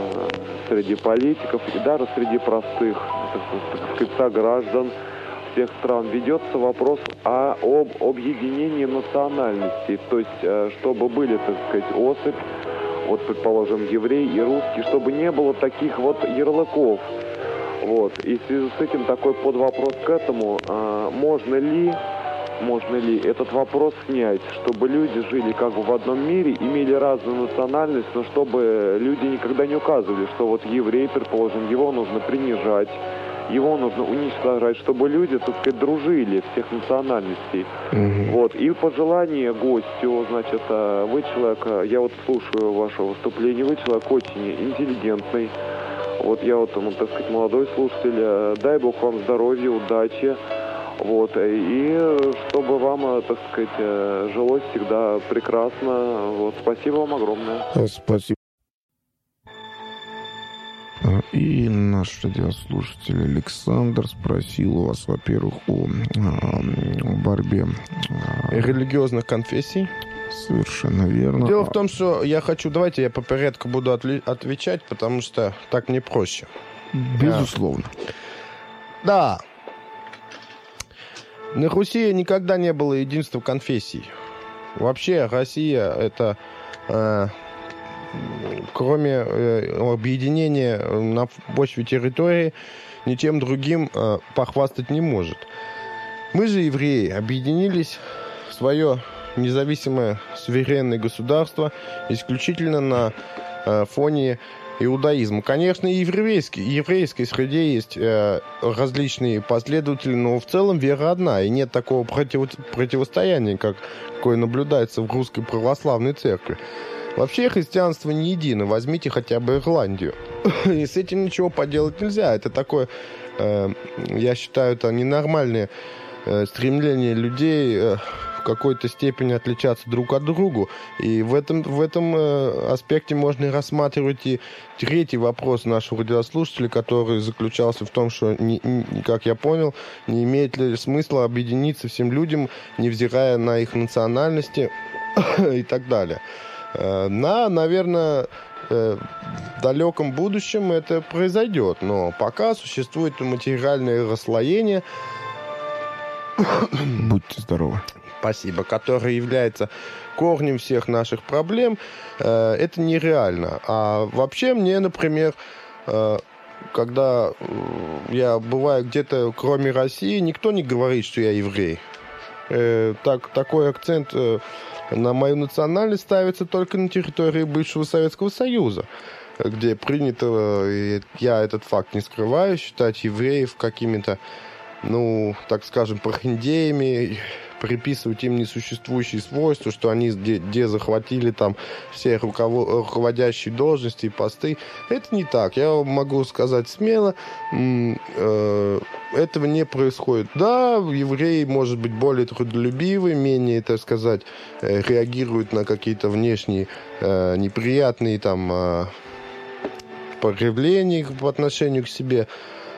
среди политиков и даже среди простых, так сказать, сограждан всех стран ведется вопрос о, об объединении национальностей. То есть, чтобы были, так сказать, особь, вот, предположим, еврей и русский, чтобы не было таких вот ярлыков. Вот. И в связи с этим такой подвопрос к этому. Можно ли Можно ли этот вопрос снять, чтобы люди жили как бы в одном мире, имели разную национальность, но чтобы люди никогда не указывали, что вот еврей, предположим, его нужно принижать, его нужно уничтожать, чтобы люди, так сказать, дружили всех национальностей. Mm-hmm. Вот. И пожелание гостю, значит, вы человек, я вот слушаю ваше выступление, вы человек очень интеллигентный. Вот я вот, ну, так сказать, молодой слушатель, дай Бог вам здоровья, удачи. Вот, и чтобы вам, так сказать, жилось всегда прекрасно. Вот, спасибо вам огромное. Спасибо. И наш радиослушатель Александр спросил у вас, во-первых, о, о борьбе религиозных конфессий. Совершенно верно. Дело в том, что я хочу... Давайте я по порядку буду отли- отвечать, потому что так мне проще. Безусловно. Да. На Руси никогда не было единства конфессий. Вообще Россия это, э, кроме э, объединения на почве территории, ничем другим э, похвастать не может. Мы же, евреи, объединились в свое независимое суверенное государство исключительно на э, фоне иудаизма. Конечно, и в еврейской, еврейской среде есть э, различные последователи, но в целом вера одна, и нет такого против, противостояния, как, какое наблюдается в русской православной церкви. Вообще христианство не едино. Возьмите хотя бы Ирландию. И с этим ничего поделать нельзя. Это такое, э, я считаю, это ненормальное э, стремление людей э, в какой-то степени отличаться друг от друга. И в этом, в этом э, аспекте можно рассматривать и третий вопрос нашего радиослушателя, который заключался в том, что, не, не, как я понял, не имеет ли смысла объединиться всем людям, невзирая на их национальности и так далее. Э, на, наверное, э, в далеком будущем это произойдет, но пока существует материальное расслоение. Будьте здоровы. Спасибо, который является корнем всех наших проблем, э, это нереально. А вообще мне, например, э, когда я бываю где-то кроме России, никто не говорит, что я еврей. Э, так, такой акцент э, на мою национальность ставится только на территории бывшего Советского Союза, где принято, э, я этот факт не скрываю, считать евреев какими-то, ну, так скажем, прохиндеями, приписывать им несуществующие свойства, что они где, где захватили там все руково- руководящие должности и посты. Это не так. Я могу сказать смело, м- э- этого не происходит. Да, евреи, может быть, более трудолюбивы, менее, так сказать, э- реагируют на какие-то внешние э- неприятные там э- проявления по отношению к себе.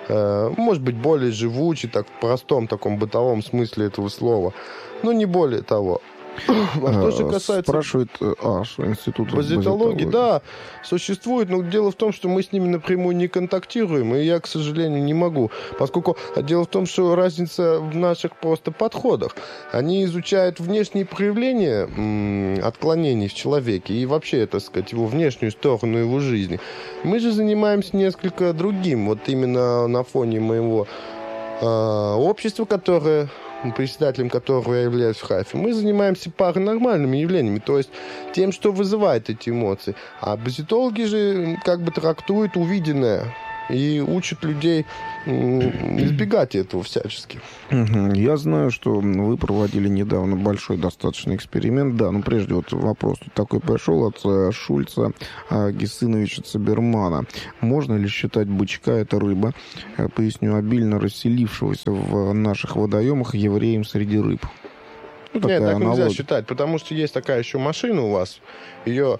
может быть, более живучий, так, в простом таком бытовом смысле этого слова, но не более того. А что же касается... Спрашивает, а, что институт базитологии, да, существует, но дело в том, что мы с ними напрямую не контактируем, и я, к сожалению, не могу, поскольку дело в том, что разница в наших просто подходах. Они изучают внешние проявления м, отклонений в человеке и вообще, так сказать, его внешнюю сторону его жизни. Мы же занимаемся несколько другим, вот именно на фоне моего э, общества, которое... председателем которого я являюсь в Хайфе, мы занимаемся паранормальными явлениями, то есть тем, что вызывает эти эмоции. А базитологи же как бы трактуют увиденное и учат людей избегать этого всячески. Я знаю, что вы проводили недавно большой достаточно эксперимент. Да, ну прежде вот вопрос тут такой пришел от Шульца Гессиновича Цибермана. Можно ли считать бычка, это рыба, поясню, обильно расселившегося в наших водоемах евреем среди рыб? Ну, нет, так аналогия. Нельзя считать, потому что есть такая еще машина у вас. Ее...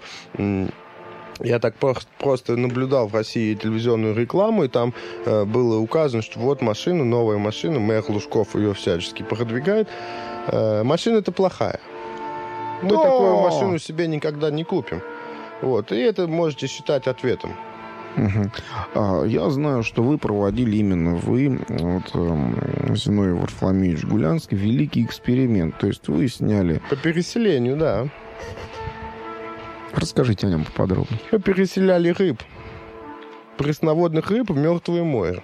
Я так просто наблюдал в России телевизионную рекламу, и там э, было указано, что вот машина, новая машина, мэр Лужков ее всячески продвигает. Э, машина-то плохая. Мы Но... такую машину себе никогда не купим. Вот, и это можете считать ответом. Угу. А, я знаю, что вы проводили именно вы, вот, э, Зиновий Варфоломеевич Гулянский, великий эксперимент. То есть вы сняли... По переселению, да. Расскажите о нем поподробнее. Мы переселяли рыб, пресноводных рыб в Мертвое море.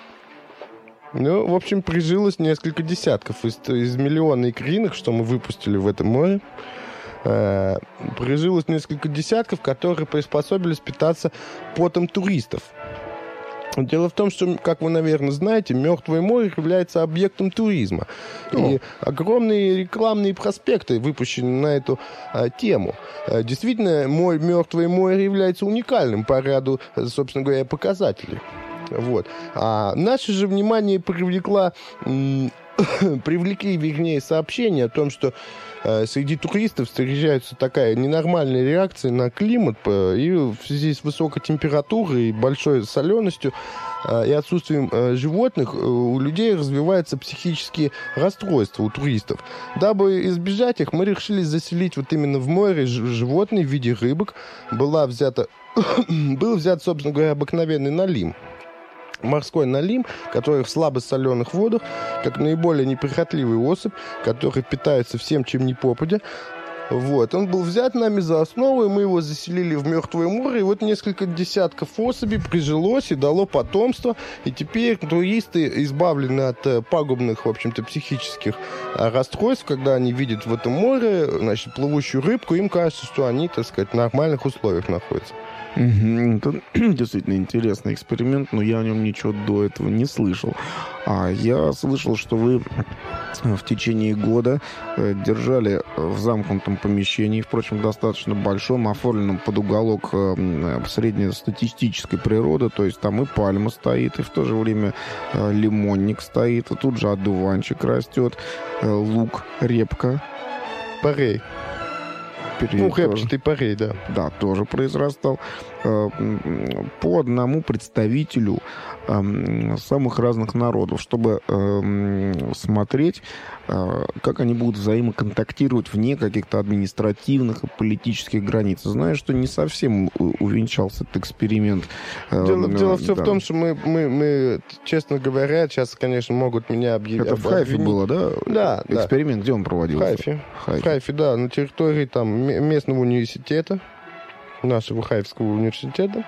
Ну, в общем, прижилось несколько десятков из, из миллиона икринок, что мы выпустили в этом море. Э, прижилось несколько десятков, которые приспособились питаться потом туристов. Дело в том, что, как вы, наверное, знаете, Мертвое море является объектом туризма. О. И огромные рекламные проспекты выпущены на эту а, тему. А, действительно, мой Мертвое море является уникальным по ряду, собственно говоря, показателей. Вот. А наше же внимание привлекла, м- привлекли, вернее, сообщения о том, что э, среди туристов встречается такая ненормальная реакция на климат, и в связи с высокой температурой и большой соленостью э, и отсутствием э, животных э, у людей развиваются психические расстройства у туристов. Дабы избежать их, мы решили заселить вот именно в море ж- животные в виде рыбок. Была взята, был взят, собственно говоря, обыкновенный налим. Морской налим, который в слабосоленых водах, как наиболее неприхотливый особь, который питается всем, чем ни попадя. Вот. Он был взят нами за основу, и мы его заселили в Мертвое море, и вот несколько десятков особей прижилось и дало потомство, и теперь туристы избавлены от пагубных, в общем-то, психических расстройств, когда они видят в этом море, значит, плывущую рыбку, им кажется, что они, так сказать, в нормальных условиях находятся. Это действительно интересный эксперимент, но я о нем ничего до этого не слышал. А я слышал, что вы в течение года держали в замкнутом помещении, впрочем, достаточно большом, оформленном под уголок среднестатистической природы, то есть там и пальма стоит, и в то же время лимонник стоит, и тут же одуванчик растет, лук, репка. Порей. Ну, репчатый порей, да. Да, тоже произрастал. По одному представителю самых разных народов, чтобы смотреть, как они будут взаимоконтактировать вне каких-то административных и политических границ. Знаю, что не совсем увенчался этот эксперимент. Дело, дело все да. в том, что мы, мы, мы, честно говоря, сейчас, конечно, могут меня объявить. Это в Хайфе обвинить. было, да? Да. Эксперимент, да. Где он проводился? В Хайфе. Хайфе. В Хайфе, да, на территории там местного университета, нашего Хайфского университета.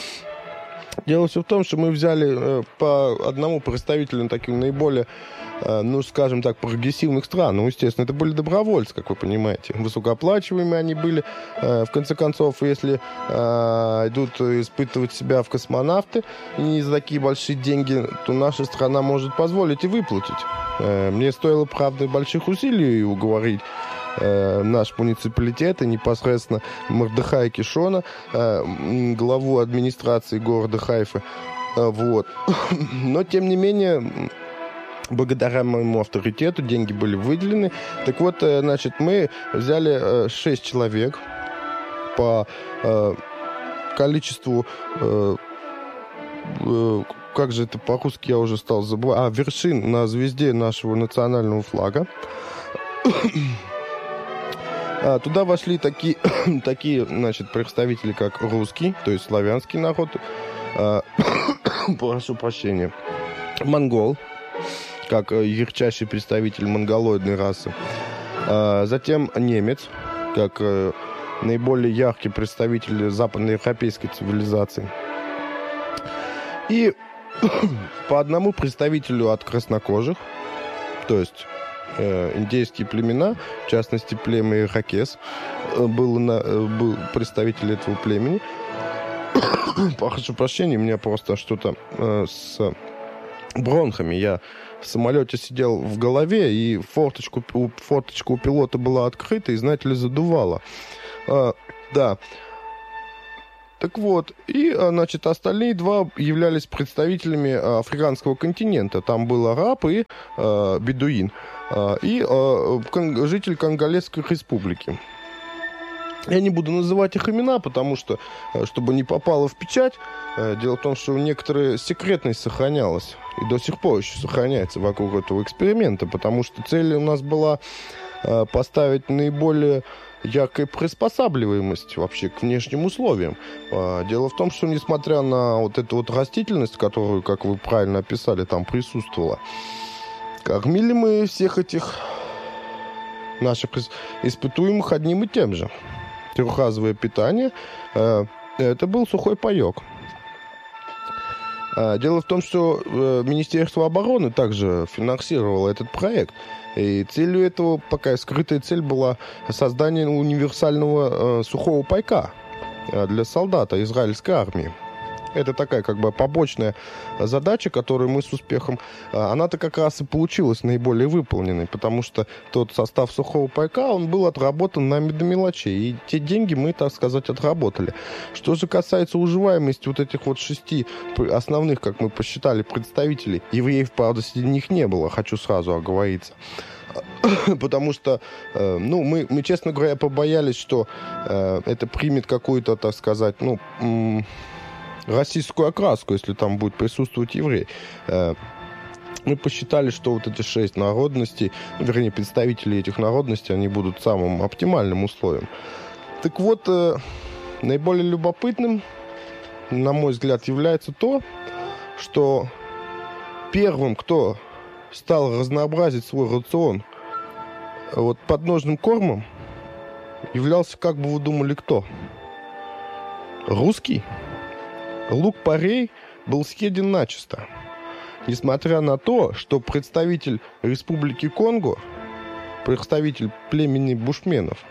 Дело все в том, что мы взяли э, по одному представителю таким наиболее, э, ну, скажем так, прогрессивных стран. Ну, естественно, это были добровольцы, как вы понимаете. Высокооплачиваемые они были. Э, в конце концов, если э, идут испытывать себя в космонавты не за такие большие деньги, то наша страна может позволить и выплатить. Э, мне стоило, правда, больших усилий уговорить наш муниципалитет и непосредственно Мордехая Кишона, главу администрации города Хайфа. Вот. Но, тем не менее, благодаря моему авторитету деньги были выделены. Так вот, значит, мы взяли шесть человек по количеству как же это по-русски, я уже стал забывать. А, вершин на звезде нашего национального флага. А, туда вошли такие, такие, значит, представители, как русский, то есть славянский народ. А, прошу прощения. Монгол, как ярчайший представитель монголоидной расы. А, затем немец, как наиболее яркий представитель западноевропейской цивилизации. И по одному представителю от краснокожих, то есть э, индейские племена, в частности племя Иракес, э, был, на, э, был представитель этого племени. Прошу прощения, у меня просто что-то э, с бронхами. Я в самолете сидел в голове, и форточку, форточка у пилота была открыта, и, знаете ли, задувало. А, да. Так вот, и, значит, остальные два являлись представителями африканского континента. Там был араб и э, бедуин, э, и э, кон- житель Конголезской республики. Я не буду называть их имена, потому что, чтобы не попало в печать, дело в том, что некоторая секретность сохранялась, и до сих пор еще сохраняется вокруг этого эксперимента, потому что цель у нас была поставить наиболее яркая приспосабливаемость вообще к внешним условиям. Дело в том, что несмотря на вот эту вот растительность, которую, как вы правильно описали, там присутствовала, кормили мы всех этих наших испытуемых одним и тем же. Трехразовое питание. Это был сухой паек. Дело в том, что Министерство обороны также финансировало этот проект. И целью этого, пока скрытая цель была создание универсального сухого пайка для солдата израильской армии. Это такая как бы побочная задача, которую мы с успехом... Она-то как раз и получилась наиболее выполненной, потому что тот состав сухого пайка, он был отработан нами до мелочей. И те деньги мы, так сказать, отработали. Что же касается уживаемости вот этих вот шести основных, как мы посчитали, представителей, евреев, правда, среди них не было, хочу сразу оговориться. Потому что, ну, мы, мы, честно говоря, побоялись, что э, это примет какую-то, так сказать, ну... М- российскую окраску, если там будет присутствовать еврей. Мы посчитали, что вот эти шесть народностей, вернее, представители этих народностей, они будут самым оптимальным условием. Так вот, наиболее любопытным, на мой взгляд, является то, что первым, кто стал разнообразить свой рацион вот подножным кормом, являлся, как бы вы думали, кто? Русский. Лук-порей был съеден начисто. Несмотря на то, что представитель Республики Конго, представитель племени бушменов,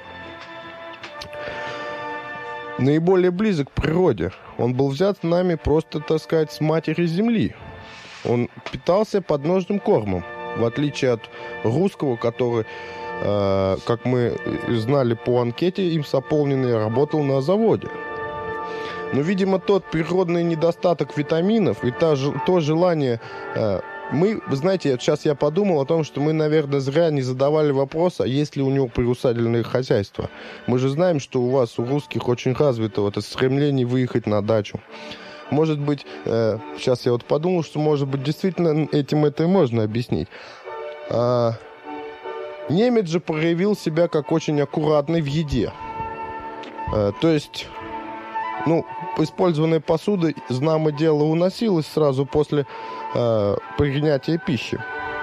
наиболее близок к природе, он был взят нами просто, так сказать, с матери земли. Он питался подножным кормом, в отличие от русского, который, э, как мы знали по анкете, им заполненный, работал на заводе. Но, видимо, тот природный недостаток витаминов и та, то желание... Э, мы, знаете, сейчас я подумал о том, что мы, наверное, зря не задавали вопрос, а есть ли у него приусадебное хозяйство. Мы же знаем, что у вас, у русских, очень развито вот это стремление выехать на дачу. Может быть, э, сейчас я вот подумал, что, может быть, действительно этим это и можно объяснить. А, немец же проявил себя как очень аккуратный в еде. А, то есть... Ну, использованная посуда, знамо дело, уносилась сразу после э, принятия пищи.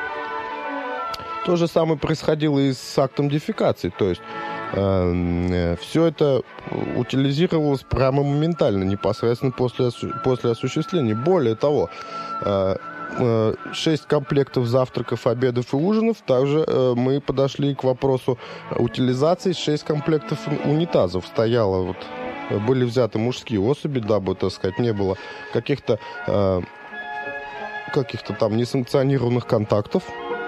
То же самое происходило и с актом дефекации. То есть э, э, все это утилизировалось прямо моментально, непосредственно после, после осуществления. Более того, э, э, шесть комплектов завтраков, обедов и ужинов. Также э, мы подошли к вопросу утилизации. Шесть комплектов унитазов стояло вот. Были взяты мужские особи, дабы, так сказать, не было каких-то э, каких-то там несанкционированных контактов.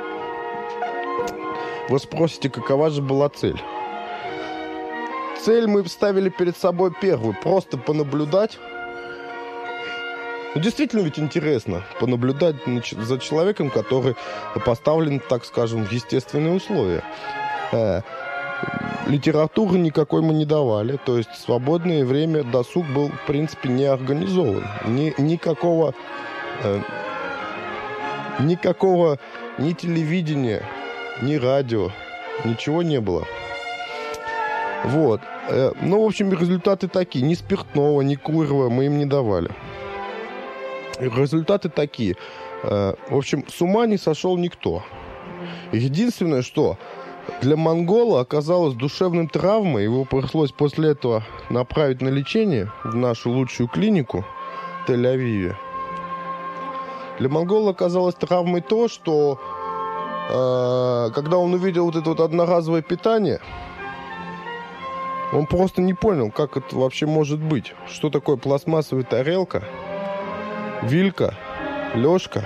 Вы спросите, какова же была цель? Цель мы ставили перед собой первую. Просто понаблюдать. Ну, действительно ведь интересно понаблюдать за человеком, который поставлен, так скажем, в естественные условия. Э, Литературы никакой мы не давали, то есть свободное время, досуг был, в принципе, не организован. Ни, никакого э, никакого ни телевидения, ни радио, ничего не было. Вот. Э, ну, в общем, результаты такие. Ни спиртного, ни курва мы им не давали. Результаты такие. Э, в общем, с ума не сошел никто. Единственное, что для монгола оказалось душевной травмой, его пришлось после этого направить на лечение в нашу лучшую клинику в Тель-Авиве. Для монгола оказалось травмой то, что э, когда он увидел вот это вот одноразовое питание, он просто не понял, как это вообще может быть. Что такое пластмассовая тарелка, вилька, ложка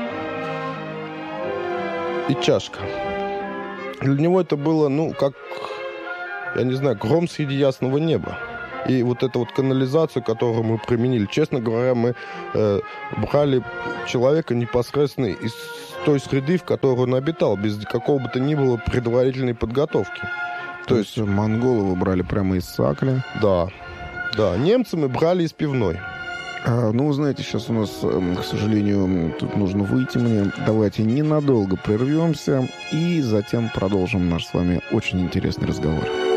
и чашка. Для него это было, ну, как, я не знаю, гром среди ясного неба. И вот эту вот канализацию, которую мы применили, честно говоря, мы э, брали человека непосредственно из той среды, в которой он обитал, без какого бы то ни было предварительной подготовки. То, То есть монголы вы брали прямо из Сакли? Да, да. Немцы мы брали из пивной. А, ну, вы знаете, сейчас у нас, к сожалению, тут нужно выйти мне. Давайте ненадолго прервемся и затем продолжим наш с вами очень интересный разговор.